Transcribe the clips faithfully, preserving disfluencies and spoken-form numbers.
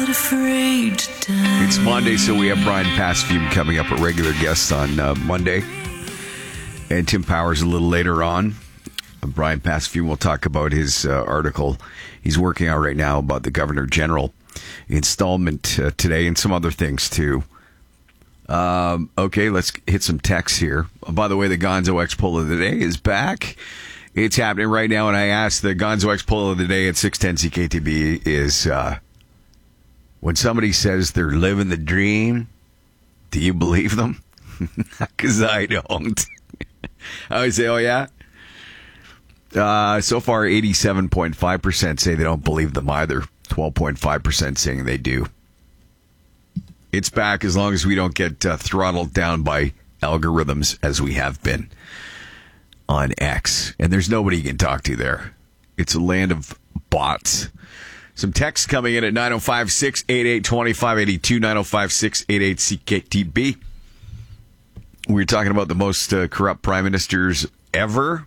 It's Monday, so we have Brian Pasfium coming up, a regular guest on uh, Monday. And Tim Powers a little later on. Uh, Brian Pasfium will talk about his uh, article he's working on right now about the Governor General installment uh, today and some other things, too. Um, okay, let's hit some texts here. Oh, by the way, the Gonzo X poll of the day is back. It's happening right now, and I asked the Gonzo X poll of the day at six ten C K T B is... Uh, When somebody says they're living the dream, do you believe them? Because I don't. I always say, oh, yeah? Uh, so far, eighty-seven point five percent say they don't believe them either. twelve point five percent saying they do. It's back as long as we don't get uh, throttled down by algorithms as we have been on X. And there's nobody you can talk to there. It's a land of bots. Some text coming in at nine oh five, six eight eight, two five eight two, nine oh five, six eight eight, C K T B. We were talking about the most uh, corrupt prime ministers ever.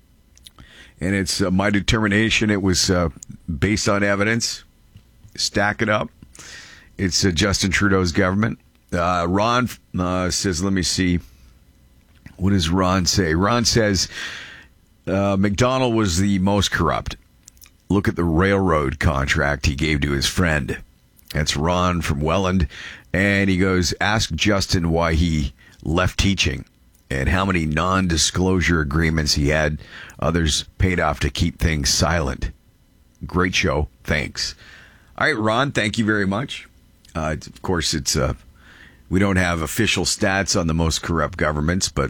And it's uh, my determination. It was uh, based on evidence. Stack it up. It's uh, Justin Trudeau's government. Uh, Ron uh, says, let me see. What does Ron say? Ron says uh, McDonald was the most corrupt. Look at the railroad contract he gave to his friend. That's Ron from Welland. And he goes, ask Justin why he left teaching and how many non-disclosure agreements he had others paid off to keep things silent. Great show. Thanks. All right, Ron, thank you very much. Uh, of course, it's uh, we don't have official stats on the most corrupt governments, but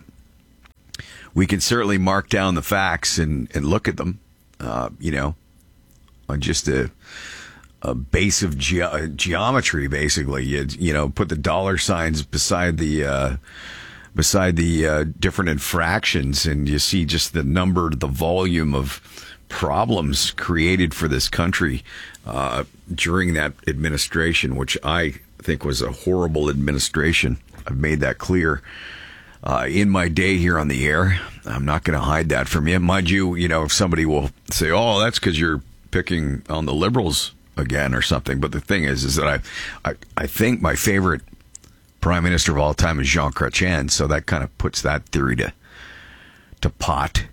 we can certainly mark down the facts and, and look at them, uh, you know, on just a, a base of ge- geometry, basically. You, you know, put the dollar signs beside the uh, beside the uh, different infractions, and you see just the number, the volume of problems created for this country uh, during that administration, which I think was a horrible administration. I've made that clear uh, in my day here on the air. I'm not going to hide that from you. Mind you, you know, if somebody will say, oh, that's because you're picking on the Liberals again or something. But the thing is, is that I, I, I think my favorite prime minister of all time is Jean Chrétien. So that kind of puts that theory to, to pot.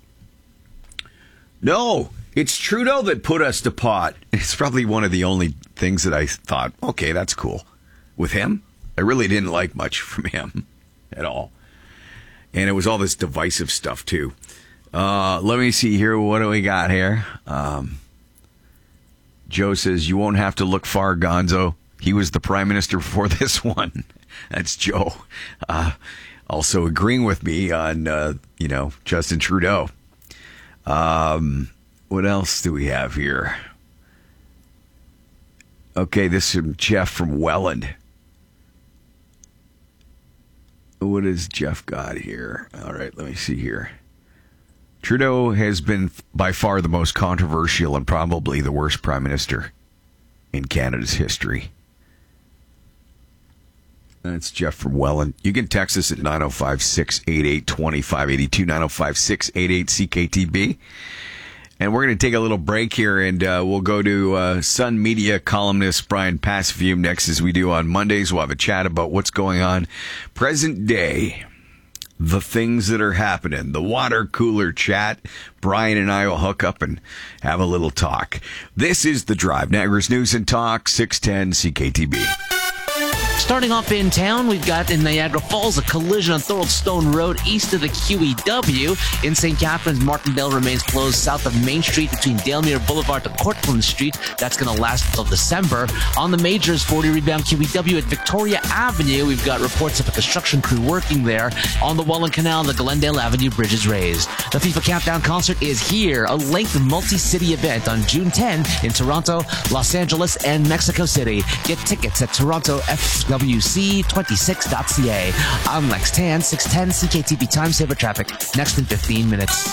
No, it's Trudeau that put us to pot. It's probably one of the only things that I thought, okay, that's cool. With him, I really didn't like much from him at all. And it was all this divisive stuff, too. Uh, let me see here. What do we got here? Um, Joe says, you won't have to look far, Gonzo. He was the prime minister before this one. That's Joe. Uh, also agreeing with me on, uh, you know, Justin Trudeau. Um, what else do we have here? Okay, this is from Jeff from Welland. What has Jeff got here? All right, let me see here. Trudeau has been by far the most controversial and probably the worst prime minister in Canada's history. That's Jeff from Welland. You can text us at nine oh five, six eight eight, two five eight two, nine oh five, six eight eight, C K T B. And we're going to take a little break here, and uh, we'll go to uh, Sun Media columnist Brian Pasfium next, as we do on Mondays. We'll have a chat about what's going on present day. The things that are happening, the water cooler chat. Brian and I will hook up and have a little talk. This is The Drive, Niagara's News and Talk, six ten C K T B. Starting off in town, we've got in Niagara Falls a collision on Thorold Stone Road east of the Q E W. In Saint Catharines, Martindale remains closed south of Main Street between Dalemere Boulevard to Cortland Street. That's going to last until December. On the majors, forty rebound Q E W at Victoria Avenue. We've got reports of a construction crew working there. On the Welland Canal, the Glendale Avenue Bridge is raised. The FIFA Countdown concert is here, a linked multi-city event on June tenth in Toronto, Los Angeles, and Mexico City. Get tickets at Toronto F W C twenty-six dot C A. I'm Lex Tan, six ten C K T B Time Saver Traffic. Next in fifteen minutes.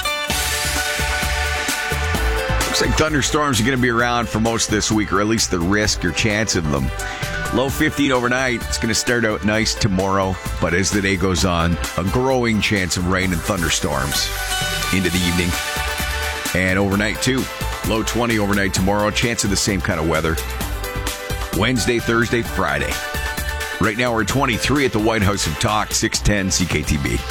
Looks like thunderstorms are going to be around for most of this week, or at least the risk or chance of them. Low fifteen overnight. It's going to start out nice tomorrow, but as the day goes on, a growing chance of rain and thunderstorms into the evening. And overnight, too. Low twenty overnight tomorrow. Chance of the same kind of weather Wednesday, Thursday, Friday. Right now we're twenty-three at the White House of Talk, six ten C K T B.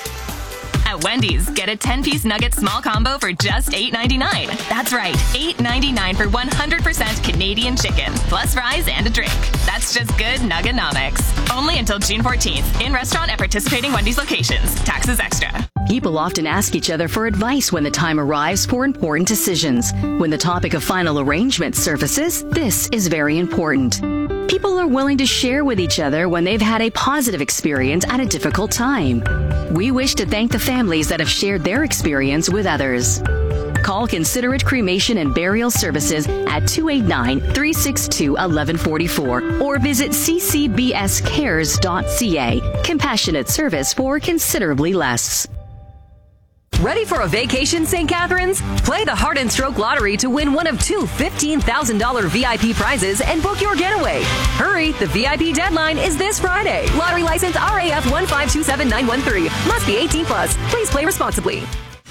At Wendy's, get a ten-piece nugget small combo for just eight ninety-nine. That's right, eight ninety-nine for one hundred percent Canadian chicken, plus fries and a drink. That's just good Nugganomics. Only until June fourteenth, in restaurant at participating Wendy's locations. Taxes extra. People often ask each other for advice when the time arrives for important decisions. When the topic of final arrangement surfaces, this is very important. People are willing to share with each other when they've had a positive experience at a difficult time. We wish to thank the families that have shared their experience with others. Call Considerate Cremation and Burial Services at two eight nine, three six two, one one four four or visit c c b s cares dot c a. Compassionate service for considerably less. Ready for a vacation, Saint Catharines? Play the Heart and Stroke Lottery to win one of two fifteen thousand dollars V I P prizes and book your getaway. Hurry, the V I P deadline is this Friday. Lottery license R A F one five two seven nine one three. Must be eighteen plus. Please play responsibly.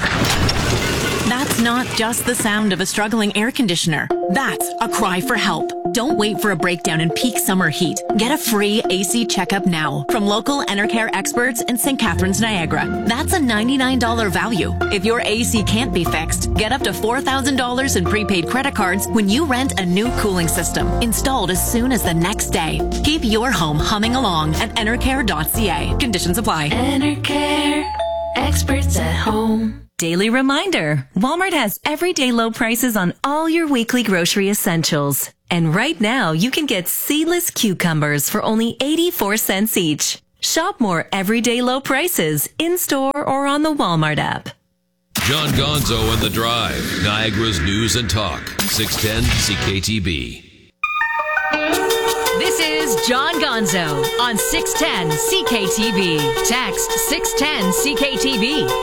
That's not just the sound of a struggling air conditioner. That's a cry for help. Don't wait for a breakdown in peak summer heat. Get a free A C checkup now from local Enercare experts in Saint Catharines, Niagara. That's a ninety-nine dollars value. If your A C can't be fixed, get up to four thousand dollars in prepaid credit cards when you rent a new cooling system, installed as soon as the next day. Keep your home humming along at enercare dot c a. Conditions apply. Enercare, experts at home. Daily reminder, Walmart has everyday low prices on all your weekly grocery essentials. And right now, you can get seedless cucumbers for only eighty-four cents each. Shop more everyday low prices in-store or on the Walmart app. John Gonzo and The Drive, Niagara's News and Talk, six ten C K T B. This is John Gonzo on six ten C K T B. Text six ten C K T B.